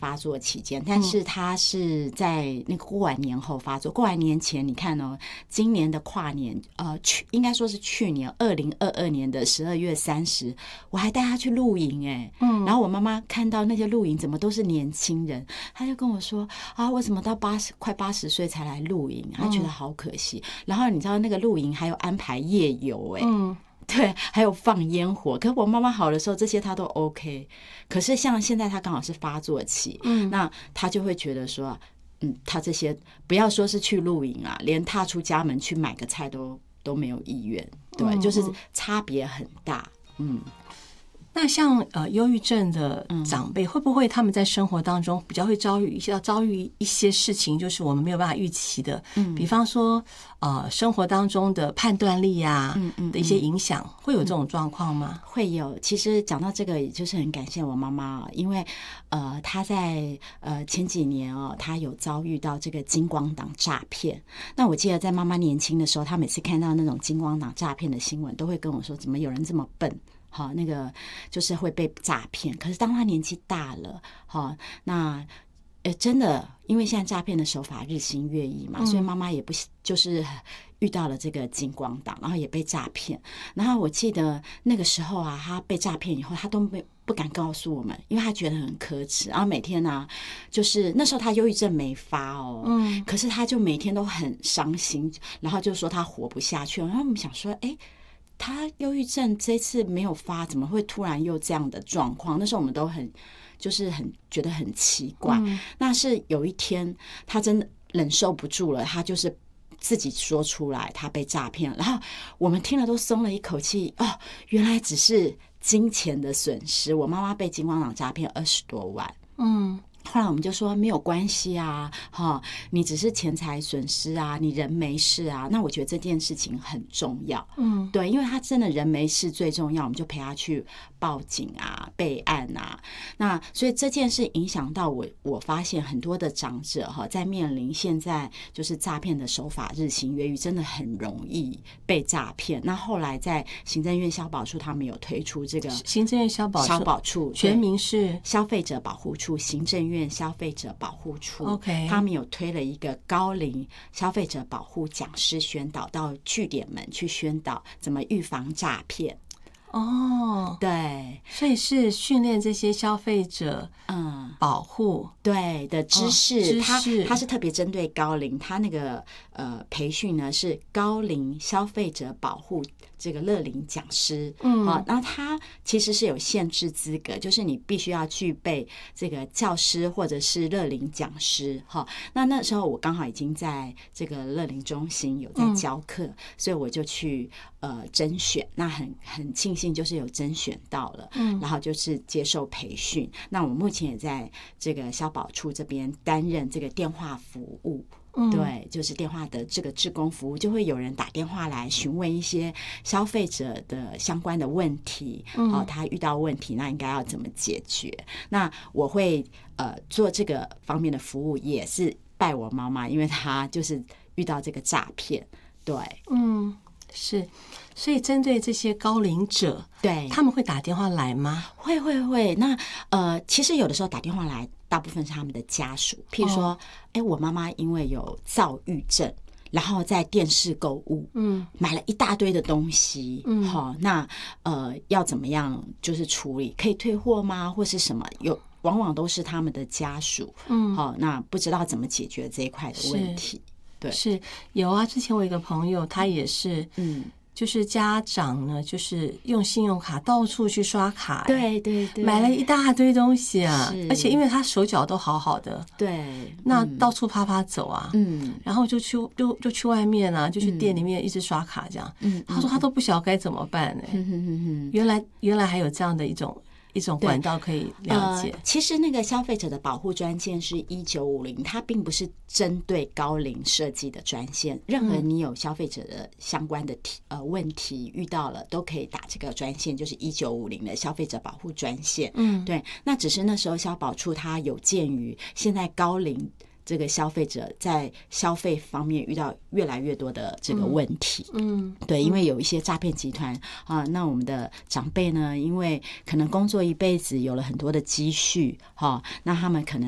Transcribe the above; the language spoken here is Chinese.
发作期间，但是他是在那个过完年后发作。过完年前，你看哦，今年的跨年，应该说是去年2022年的12月30，我还带他去露营然后我妈妈看到那些露营怎么都是年轻人，她就跟我说啊，为什么到快80岁才来露营？她觉得好可惜。然后你知道那个露营还有安排夜游对，还有放烟火。可是我妈妈好的时候，这些她都 OK。可是像现在她刚好是发作期，那她就会觉得说，她这些不要说是去露营啊，连踏出家门去买个菜都没有意愿。对，就是差别很大。 那像忧郁症的长辈，会不会他们在生活当中比较会遭遇一些事情，就是我们没有办法预期的？比方说生活当中的判断力啊的一些影响，会有这种状况吗？ 会有。其实讲到这个，也就是很感谢我妈妈，因为她在前几年她有遭遇到这个金光党诈骗。那我记得在妈妈年轻的时候，她每次看到那种金光党诈骗的新闻，都会跟我说，怎么有人这么笨？好，那个就是会被诈骗。可是当他年纪大了，好，那真的，因为现在诈骗的手法日新月异嘛，所以妈妈也不就是遇到了这个金光党，然后也被诈骗。然后我记得那个时候啊，他被诈骗以后，他都不敢告诉我们，因为他觉得很可耻。然后每天啊，就是那时候他忧郁症没发可是他就每天都很伤心，然后就说他活不下去了。然后我们想说，他忧郁症这次没有发，怎么会突然又这样的状况？那时候我们都就是很觉得很奇怪。那是有一天他真的忍受不住了，他就是自己说出来他被诈骗了，然后我们听了都松了一口气。原来只是金钱的损失，我妈妈被金光党诈骗20多万。后来我们就说没有关系啊，你只是钱财损失啊，你人没事啊。那我觉得这件事情很重要，对，因为他真的人没事最重要，我们就陪他去报警啊、备案啊。那所以这件事影响到我发现很多的长者在面临现在就是诈骗的手法日新月异，真的很容易被诈骗。那后来在行政院消保处他们有推出这个行政院消保处全名是消费者保护处，行政院消费者保护处 OK， 他们有推了一个高龄消费者保护讲师宣导，到据点们去宣导怎么预防诈骗。对， 所以是训练这些消费者保护对的知识。他是特别针对高龄，他那个培训呢是高龄消费者保护这个乐龄讲师。然后他其实是有限制资格，就是你必须要具备这个教师或者是乐龄讲师。那时候我刚好已经在这个乐龄中心有在教课，所以我就去甄选。那很庆幸就是有甄选到了，然后就是接受培训。那我目前也在这个消保处这边担任这个电话服务。对，就是电话的这个志工服务，就会有人打电话来询问一些消费者的相关的问题。他遇到问题，那应该要怎么解决？那我会做这个方面的服务，也是拜我妈妈，因为她就是遇到这个诈骗。对， 是，所以针对这些高龄者， 对， 他们会打电话来吗？ 会。那其实有的时候打电话来，大部分是他们的家属，譬如说，我妈妈因为有躁郁症，然后在电视购物，买了一大堆的东西，那要怎么样就是处理？可以退货吗？或是什么？往往都是他们的家属，那不知道怎么解决这一块的问题。对， 是有啊。之前我有一个朋友，他也是，就是家长呢，就是用信用卡到处去刷卡， 对， 买了一大堆东西啊，而且因为他手脚都好好的， 对， 那到处啪走啊，然后就去外面啊，就去店里面一直刷卡这样，他说他都不晓得该怎么办呢。原来还有这样的一种管道可以了解。 其实那个消费者的保护专线是1950，它并不是针对高龄设计的专线，任何你有消费者的相关的问题遇到了，都可以打这个专线，就是1950的消费者保护专线。对，那只是那时候消保处它有鉴于现在高龄这个消费者在消费方面遇到越来越多的这个问题。对，因为有一些诈骗集团啊，那我们的长辈呢，因为可能工作一辈子有了很多的积蓄，那他们可能